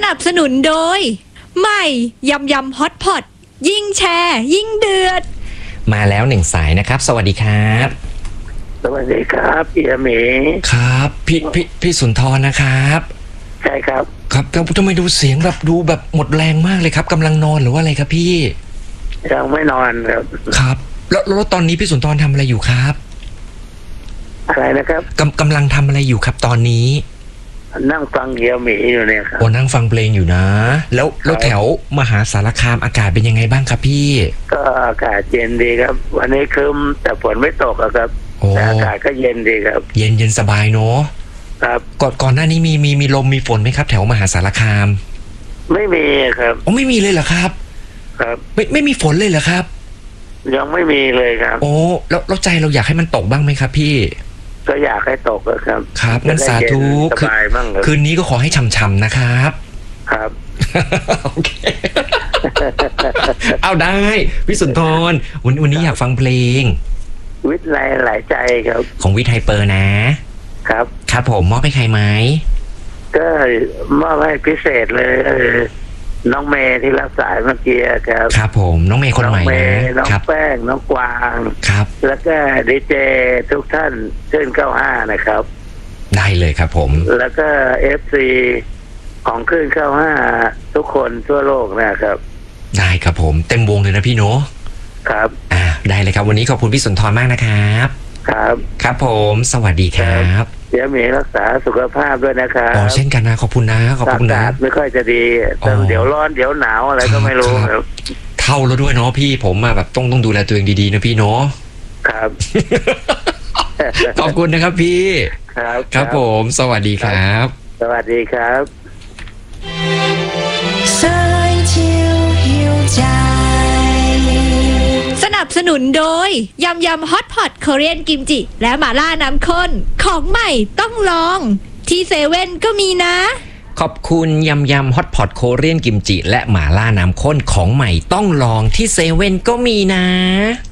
นับสนุนโดยใหม่ยำยำฮอตพอตยิ่งแชร์ยิ่งเดือดมาแล้วหนึ่งสายนะครับสวัสดีครับสวัสดีครับพี่อเมครับพี่สุนทรนะครับใช่ครับครับทำไมดูเสียงแบบดูแบบหมดแรงมากเลยครับกำลังนอนหรือว่าอะไรครับพี่ยังไม่นอนครับครับแล้วตอนนี้พี่สุนทรทำอะไรอยู่ครับอะไรนะครับกำลังทำอะไรอยู่ครับตอนนี้นั่งฟังเฮียหมีอยู่เนี่ยครับโอ้นั่งฟังเพลงอยู่นะแล้วแถวมหาสารคามอากาศเป็นยังไงบ้างครับพี่ก็อากาศเย็นดีครับวันนี้ครึ้มแต่ฝนไม่ตกครับแต่อากาศก็เย็นดีครับเย็นสบายเนาะครับก่อนหน้านี้มีลมมีฝนไหมครับแถวมหาสารคามไม่มีครับอ๋อไม่มีเลยเหรอครับครับไม่มีฝนเลยเหรอครับยังไม่มีเลยครับโอ้แล้วใจเราอยากให้มันตกบ้างไหมครับพี่ก็อยากให้ตกครับครับงั้นสาธุคืนนี้ก็ขอให้ช่ำๆนะครับครับโอเคเอาได้พี่สุนทรวันนี้อยากฟังเพลงวิทย์หลายใจครับของวิทย์ไฮเปอร์นะครับครับผมมอบให้ใครไหมก็มอบให้พิเศษเลยน้องเมย์ที่รับสายเมื่อกี้ครับครับผมน้องเมย์คนใหม่นะน้องแป้งน้องกวางครับแล้วก็ดีเจทุกท่านขึ้น95นะครับได้เลยครับผมแล้วก็ FC ของขึ้น95ทุกคนทั่วโลกนะครับได้ครับผมเต็มวงเลยนะพี่โนครับได้เลยครับวันนี้ขอบคุณพี่สุนทรมากนะครับครับครับผมสวัสดีครับเดี๋ยวมีรักษาสุขภาพด้วยนะครับอ๋อเช่นกันนะขอบคุณนะขอบคุณนะไม่ค่อยจะดีเดี๋ยวร้อนเดี๋ยวหนาวอะไรก็ไม่รู้ครับเท่าแล้วด้วยเนาะพี่ผมแบบต้องดูแลตัวเองดีๆนะพี่เนาะครับขอบคุณนะครับพี่ครับผมสวัสดีครับสวัสดีครับสนับสนุนโดยยำยำฮอตพอตคอเรียนกิมจิและหม่าล่าน้ำข้นของใหม่ต้องลองที่เซเว่นก็มีนะขอบคุณยำฮอตพอตโคเรียนกิมจิและหม่าล่าน้ำข้นของใหม่ต้องลองที่เซเว่นก็มีนะ